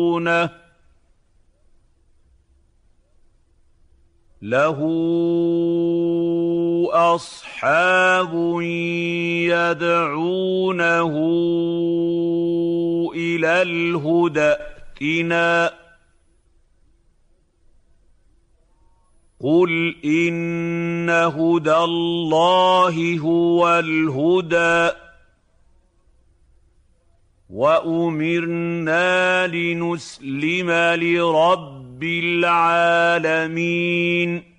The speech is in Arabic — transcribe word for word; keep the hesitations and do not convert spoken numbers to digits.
له أصحاب يدعونه إلى الهدى ائتنا قل إن هدى الله هو الهدى وأمرنا لنسلم لرب العالمين